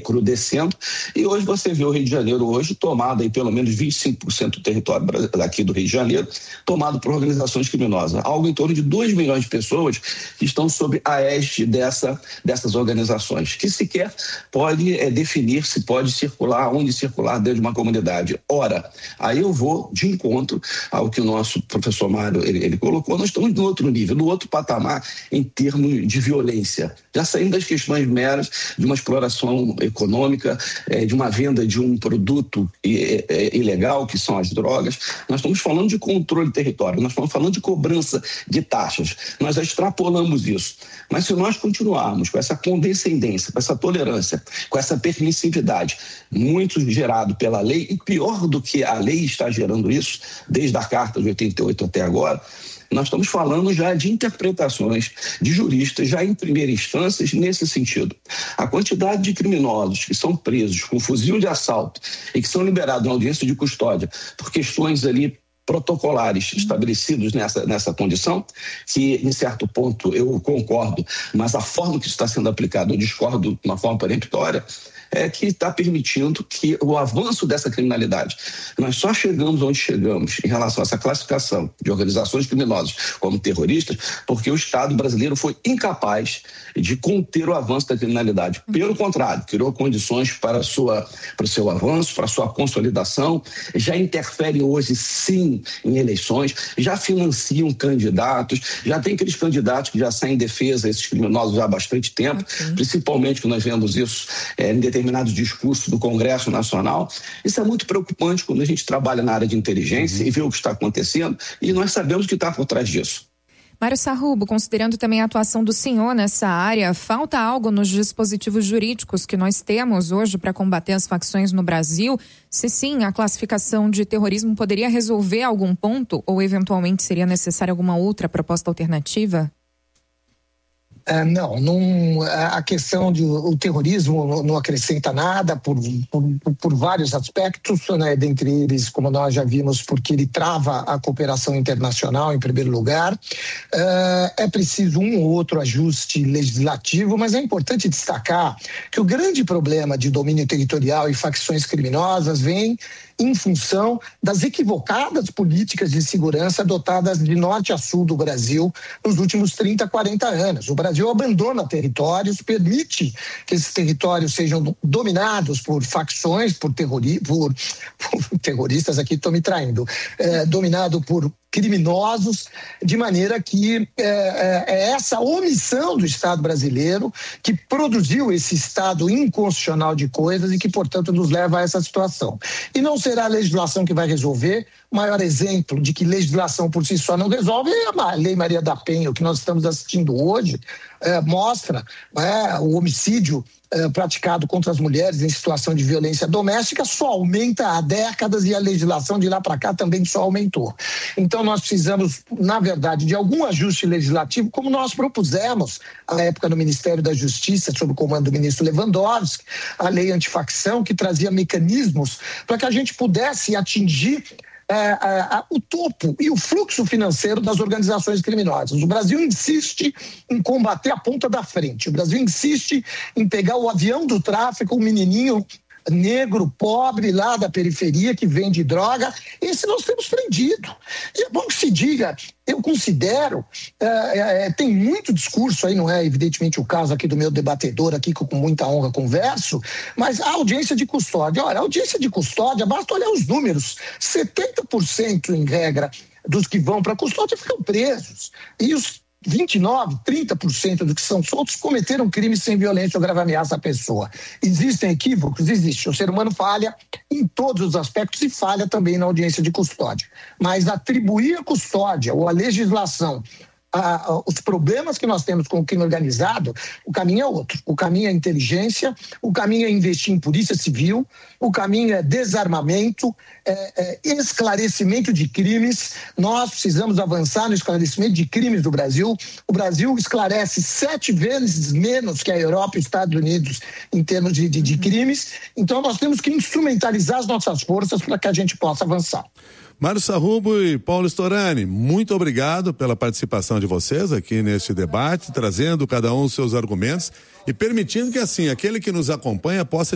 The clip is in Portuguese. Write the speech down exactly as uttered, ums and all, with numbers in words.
recrudescendo, e hoje você vê o Rio de Janeiro hoje tomado aí pelo menos vinte e cinco por cento do território daqui do Rio de Janeiro, tomado por organizações criminosas. Algo em torno de dois milhões de pessoas que estão sob a égide dessa, dessas organizações, que sequer pode é, definir se pode circular, onde circular dentro de uma comunidade. Ora, aí eu vou de encontro ao que o nosso professor Mário ele, ele colocou, nós estamos no outro nível, no outro patamar em termos de violência. Já saímos das questões meras de uma exploração econômica, é, de uma venda de um produto é, é, ilegal, que são as drogas. Nós estamos falando de controle do território, nós estamos falando de cobrança de taxas. Nós já extrapolamos isso. Mas se nós continuarmos com essa condescendência, com essa tolerância, com essa permissividade, muito gerado pela lei, e pior do que a lei está gerando isso, desde a Carta de oitenta e oito até agora, nós estamos falando já de interpretações de juristas já em primeira instância nesse sentido. A quantidade de criminosos que são presos com fuzil de assalto e que são liberados na audiência de custódia por questões ali protocolares estabelecidos nessa, nessa condição, que em certo ponto eu concordo, mas a forma que isso está sendo aplicado eu discordo de uma forma peremptória, é que está permitindo que o avanço dessa criminalidade. Nós só chegamos onde chegamos em relação a essa classificação de organizações criminosas como terroristas, porque o Estado brasileiro foi incapaz de conter o avanço da criminalidade. Pelo contrário, criou condições para, a sua, para o seu avanço, para a sua consolidação, já interferem hoje sim em eleições, já financiam candidatos, já tem aqueles candidatos que já saem em defesa desses criminosos já há bastante tempo, okay. Principalmente que nós vemos isso é, em determinados discursos do Congresso Nacional. Isso é muito preocupante quando a gente trabalha na área de inteligência uhum. e vê o que está acontecendo, e nós sabemos o que está por trás disso. Mário Sarrubo, considerando também a atuação do senhor nessa área, falta algo nos dispositivos jurídicos que nós temos hoje para combater as facções no Brasil? Se sim, a classificação de terrorismo poderia resolver algum ponto ou eventualmente seria necessária alguma outra proposta alternativa? Uh, não, não, a questão de o terrorismo não acrescenta nada por, por, por vários aspectos, né? Dentre eles, como nós já vimos, porque ele trava a cooperação internacional em primeiro lugar. Uh, é preciso um ou outro ajuste legislativo, mas é importante destacar que o grande problema de domínio territorial e facções criminosas vem em função das equivocadas políticas de segurança adotadas de norte a sul do Brasil nos últimos trinta, quarenta anos. O Brasil abandona territórios, permite que esses territórios sejam dominados por facções, por, terrori- por, por terroristas, aqui estou me traindo, é, dominado por criminosos, de maneira que é, é essa omissão do Estado brasileiro que produziu esse estado inconstitucional de coisas e que, portanto, nos leva a essa situação. E não será a legislação que vai resolver. O maior exemplo de que legislação por si só não resolve é a Lei Maria da Penha, o que nós estamos assistindo hoje, é, mostra é, o homicídio é, praticado contra as mulheres em situação de violência doméstica só aumenta há décadas e a legislação de lá para cá também só aumentou. Então nós precisamos, na verdade, de algum ajuste legislativo, como nós propusemos à época no Ministério da Justiça, sob o comando do ministro Lewandowski, a lei antifacção, que trazia mecanismos para que a gente pudesse atingir É, é, o topo e o fluxo financeiro das organizações criminosas. O Brasil insiste em combater a ponta da frente. O Brasil insiste em pegar o avião do tráfico, o menininho negro, pobre, lá da periferia, que vende droga. Esse nós temos prendido. E é bom que se diga, eu considero, é, é, tem muito discurso aí, não é evidentemente o caso aqui do meu debatedor aqui, que eu com muita honra converso, mas a audiência de custódia, olha, a audiência de custódia, basta olhar os números, setenta por cento em regra dos que vão para a custódia ficam presos, e os vinte e nove, trinta por cento dos que são soltos cometeram crimes sem violência ou grave ameaça à pessoa. Existem equívocos? Existe. O ser humano falha em todos os aspectos e falha também na audiência de custódia. Mas atribuir a custódia ou a legislação a, a, os problemas que nós temos com o crime organizado, o caminho é outro. O caminho é inteligência, o caminho é investir em polícia civil, o caminho é desarmamento, é, é esclarecimento de crimes. Nós precisamos avançar no esclarecimento de crimes do Brasil. O Brasil esclarece sete vezes menos que a Europa e os Estados Unidos em termos de, de, de crimes. Então nós temos que instrumentalizar as nossas forças para que a gente possa avançar. Mário Sarrubo e Paulo Storani, muito obrigado pela participação de vocês aqui neste debate, trazendo cada um os seus argumentos e permitindo que, assim, aquele que nos acompanha possa